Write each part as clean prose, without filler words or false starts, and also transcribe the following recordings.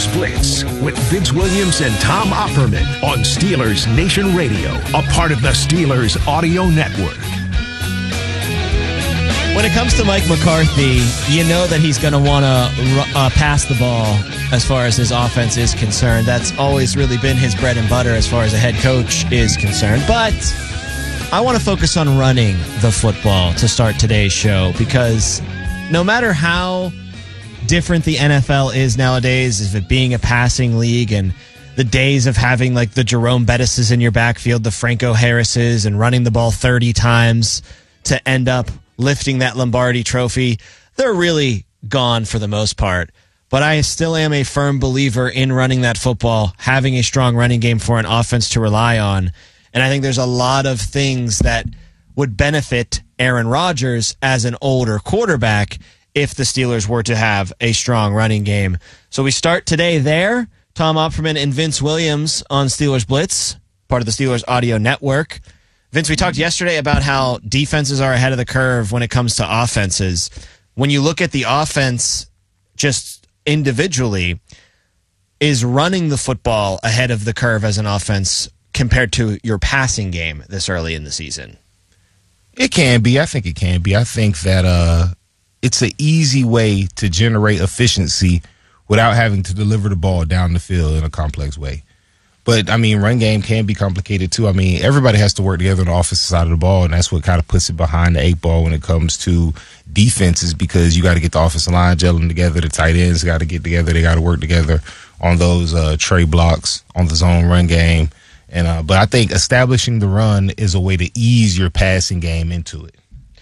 Steelers Blitz with Vince Williams and Tom Opperman on Steelers Nation Radio, a part of the Steelers Audio Network. When it comes to Mike McCarthy, you know that he's going to want to pass the ball as far as his offense is concerned. That's always really been his bread and butter as far as a head coach is concerned. But I want to focus on running the football to start today's show, because no matter how different the NFL is nowadays, of it being a passing league and the days of having like the Jerome Bettises in your backfield, the Franco Harrises, and running the ball 30 times to end up lifting that Lombardi trophy, they're really gone for the most part. But I still am a firm believer in running that football, having a strong running game for an offense to rely on. And I think there's a lot of things that would benefit Aaron Rodgers as an older quarterback if the Steelers were to have a strong running game. So we start today there. Tom Opperman and Vince Williams on Steelers Blitz, part of the Steelers Audio Network. Vince, we talked yesterday about how defenses are ahead of the curve when it comes to offenses. When you look at the offense just individually, is running the football ahead of the curve as an offense compared to your passing game this early in the season? It can be. I think it can be. I think that it's an easy way to generate efficiency without having to deliver the ball down the field in a complex way. But, I mean, run game can be complicated, too. I mean, everybody has to work together on the offensive side of the ball, and that's what kind of puts it behind the eight ball when it comes to defenses, because you got to get the offensive line gelling together. The tight ends got to get together. They got to work together on those tray blocks, on the zone run game. And but I think establishing the run is a way to ease your passing game into it.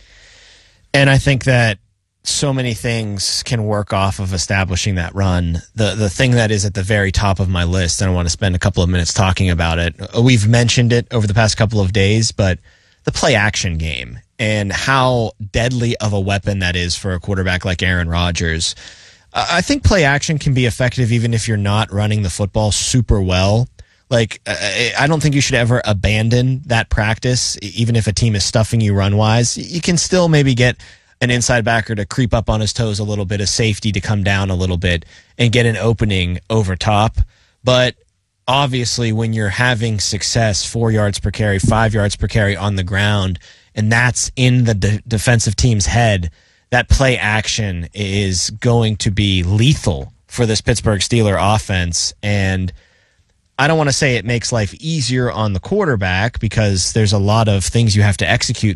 And I think that so many things can work off of establishing that run. The thing that is at the very top of my list, and I want to spend a couple of minutes talking about it. We've mentioned it over the past couple of days, but the play action game and how deadly of a weapon that is for a quarterback like Aaron Rodgers. I think play action can be effective even if you're not running the football super well. Like, I don't think you should ever abandon that practice, even if a team is stuffing you run-wise. You can still maybe get an inside backer to creep up on his toes a little bit, a safety to come down a little bit and get an opening over top. But obviously when you're having success 4 yards per carry, 5 yards per carry on the ground, and that's in the defensive team's head, that play action is going to be lethal for this Pittsburgh Steelers offense. And I don't want to say it makes life easier on the quarterback, because there's a lot of things you have to execute